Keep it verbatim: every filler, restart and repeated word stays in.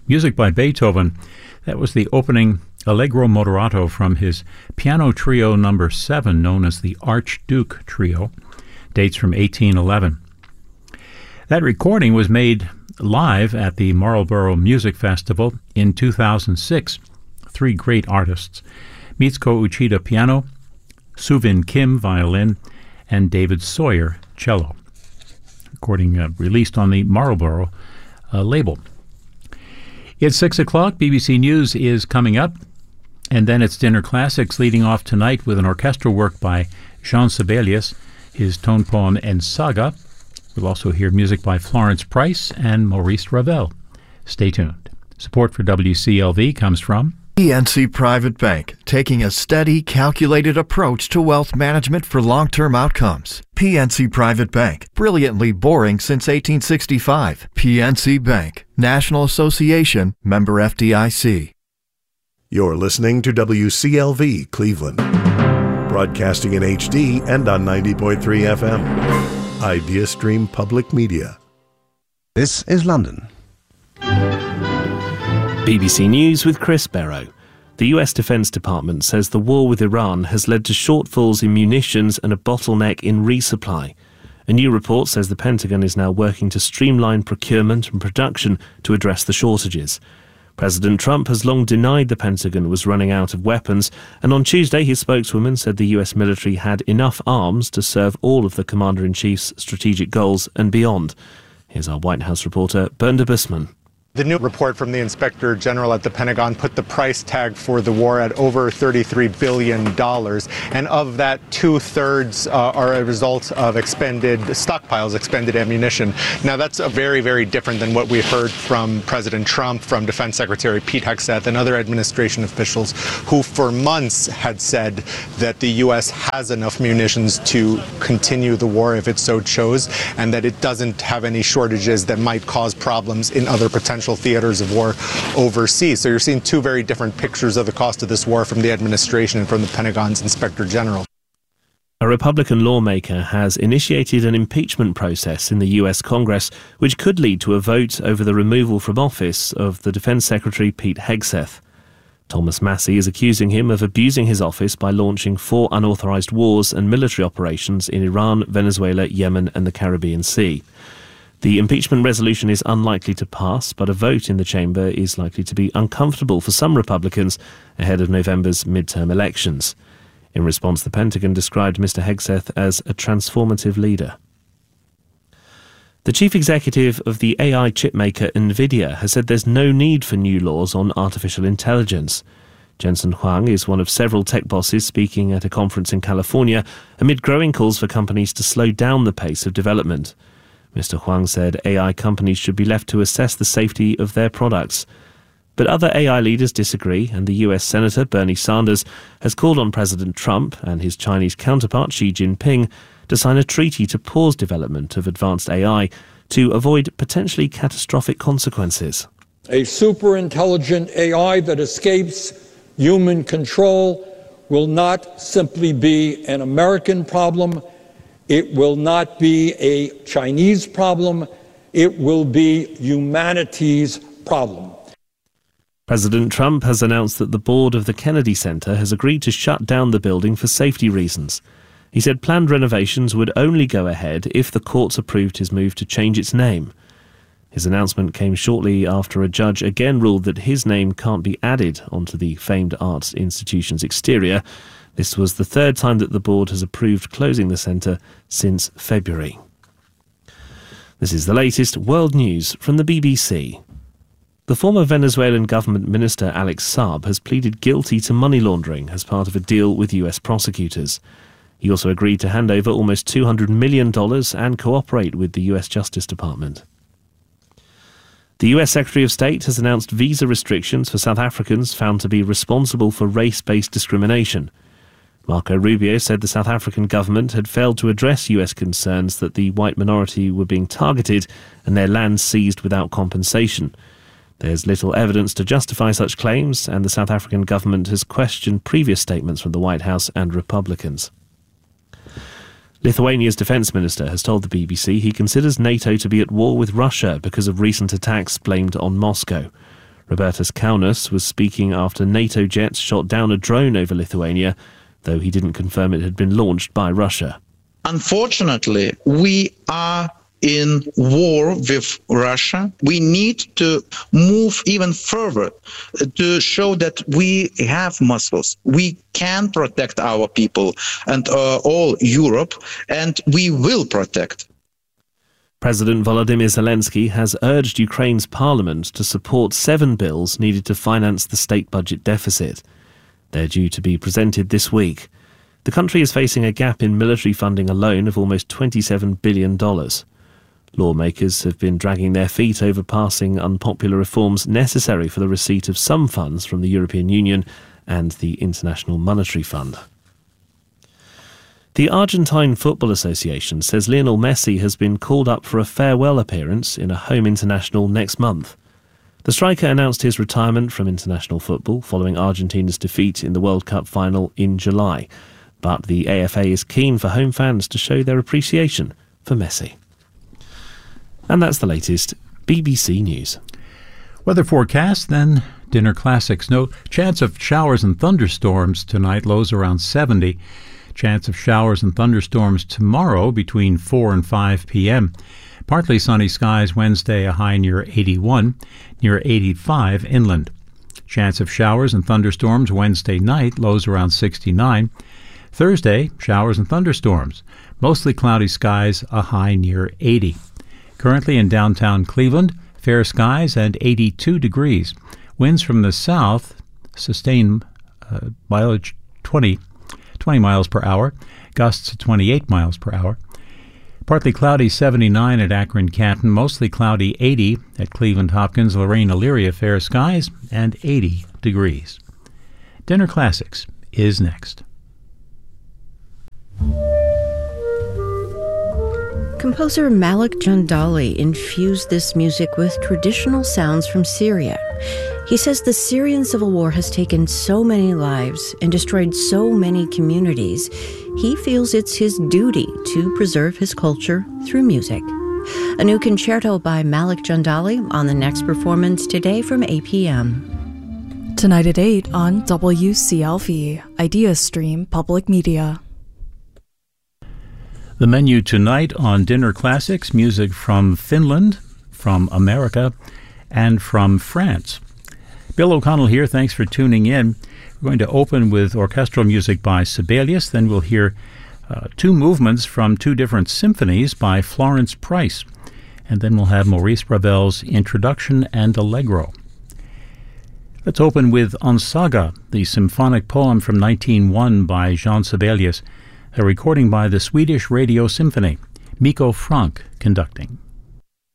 Music by Beethoven. That was the opening Allegro Moderato from his piano trio number seven, known as the Archduke Trio. Dates from eighteen eleven. That recording was made live at the Marlborough Music Festival in two thousand six. Three great artists: Mitsuko Uchida piano, Suvin Kim violin, and David Sawyer cello. Recording uh, released on the Marlborough uh, label. It's six o'clock. B B C News is coming up, and then it's Dinner Classics, leading off tonight with an orchestral work by Jean Sibelius, his tone poem En Saga. We'll also hear music by Florence Price and Maurice Ravel. Stay tuned. Support for W C L V comes from P N C Private Bank, taking a steady, calculated approach to wealth management for long-term outcomes. P N C Private Bank, brilliantly boring since eighteen sixty-five. P N C Bank, National Association, member F D I C. You're listening to W C L V Cleveland, broadcasting in H D and on ninety point three F M. Idea Stream Public Media. This is London. B B C News with Chris Barrow. The U S Defense Department says the war with Iran has led to shortfalls in munitions and a bottleneck in resupply. A new report says the Pentagon is now working to streamline procurement and production to address the shortages. President Trump has long denied the Pentagon was running out of weapons, and on Tuesday his spokeswoman said the U S military had enough arms to serve all of the Commander-in-Chief's strategic goals and beyond. Here's our White House reporter, Bernda Bussman. The new report from the Inspector General at the Pentagon put the price tag for the war at over thirty-three billion dollars. And of that, two-thirds uh, are a result of expended stockpiles, expended ammunition. Now, that's a very, very different than what we heard from President Trump, from Defense Secretary Pete Hegseth, and other administration officials who for months had said that the U S has enough munitions to continue the war if it so chose, and that it doesn't have any shortages that might cause problems in other potential theaters of war overseas. So you're seeing two very different pictures of the cost of this war from the administration and from the Pentagon's Inspector General. A Republican lawmaker has initiated an impeachment process in the U S Congress, which could lead to a vote over the removal from office of the Defense Secretary Pete Hegseth. Thomas Massie is accusing him of abusing his office by launching four unauthorized wars and military operations in Iran, Venezuela, Yemen, and the Caribbean Sea. The impeachment resolution is unlikely to pass, but a vote in the chamber is likely to be uncomfortable for some Republicans ahead of November's midterm elections. In response, the Pentagon described Mister Hegseth as a transformative leader. The chief executive of the A I chipmaker Nvidia has said there's no need for new laws on artificial intelligence. Jensen Huang is one of several tech bosses speaking at a conference in California amid growing calls for companies to slow down the pace of development. Mister Huang said A I companies should be left to assess the safety of their products. But other A I leaders disagree, and the U S Senator Bernie Sanders has called on President Trump and his Chinese counterpart Xi Jinping to sign a treaty to pause development of advanced A I to avoid potentially catastrophic consequences. A super-intelligent A I that escapes human control will not simply be an American problem. It will not be a Chinese problem. It will be humanity's problem. President Trump has announced that the board of the Kennedy Center has agreed to shut down the building for safety reasons. He said planned renovations would only go ahead if the courts approved his move to change its name. His announcement came shortly after a judge again ruled that his name can't be added onto the famed arts institution's exterior. This was the third time that the board has approved closing the centre since February. This is the latest world news from the B B C. The former Venezuelan government minister Alex Saab has pleaded guilty to money laundering as part of a deal with U S prosecutors. He also agreed to hand over almost two hundred million dollars and cooperate with the U S Justice Department. The U S Secretary of State has announced visa restrictions for South Africans found to be responsible for race-based discrimination. Marco Rubio said the South African government had failed to address U S concerns that the white minority were being targeted and their land seized without compensation. There's little evidence to justify such claims, and the South African government has questioned previous statements from the White House and Republicans. Lithuania's defence minister has told the B B C he considers NATO to be at war with Russia because of recent attacks blamed on Moscow. Robertas Kaunas was speaking after NATO jets shot down a drone over Lithuania, though he didn't confirm it had been launched by Russia. Unfortunately, we are in war with Russia. We need to move even further to show that we have muscles. We can protect our people and uh, all Europe, and we will protect. President Volodymyr Zelensky has urged Ukraine's parliament to support seven bills needed to finance the state budget deficit. They're due to be presented this week. The country is facing a gap in military funding alone of almost twenty-seven billion dollars. Lawmakers have been dragging their feet over passing unpopular reforms necessary for the receipt of some funds from the European Union and the International Monetary Fund. The Argentine Football Association says Lionel Messi has been called up for a farewell appearance in a home international next month. The striker announced his retirement from international football following Argentina's defeat in the World Cup final in July. But the A F A is keen for home fans to show their appreciation for Messi. And that's the latest B B C News. Weather forecast, then dinner classics. No chance of showers and thunderstorms tonight, lows around seventy. Chance of showers and thunderstorms tomorrow between four and five p.m. Partly sunny skies Wednesday, a high near eighty-one, near eighty-five inland. Chance of showers and thunderstorms Wednesday night, lows around sixty-nine. Thursday, showers and thunderstorms. Mostly cloudy skies, a high near eighty. Currently in downtown Cleveland, fair skies and eighty-two degrees. Winds from the south sustain uh, mileage twenty, twenty miles per hour, gusts to twenty-eight miles per hour. Partly cloudy seventy-nine at Akron Canton, mostly cloudy eighty at Cleveland Hopkins, Lorraine Elyria, fair skies and eighty degrees. Dinner Classics is next. Composer Malik Jandali infused this music with traditional sounds from Syria. He says the Syrian civil war has taken so many lives and destroyed so many communities. He feels it's his duty to preserve his culture through music. A new concerto by Malik Jandali on the next performance today from eight p.m. Tonight at eight on W C L V, IdeaStream Public Media. The menu tonight on Dinner Classics, music from Finland, from America, and from France. Bill O'Connell here. Thanks for tuning in. We're going to open with orchestral music by Sibelius. Then we'll hear uh, two movements from two different symphonies by Florence Price. And then we'll have Maurice Ravel's Introduction and Allegro. Let's open with Onsaga, the symphonic poem from nineteen oh one by Jean Sibelius, a recording by the Swedish Radio Symphony, Mikko Frank conducting.